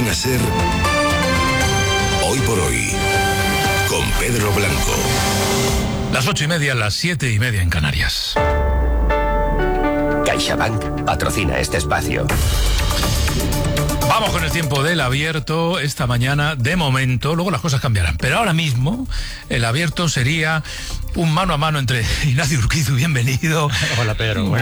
Cadena SER, Hoy por Hoy, con Pedro Blanco. Las 8:30, las 7:30 en Canarias. CaixaBank patrocina este espacio. Vamos con el tiempo del abierto esta mañana. De momento, luego las cosas cambiarán, pero ahora mismo el abierto sería un mano a mano entre Ignacio Urquizu, bienvenido. Hola, Pedro.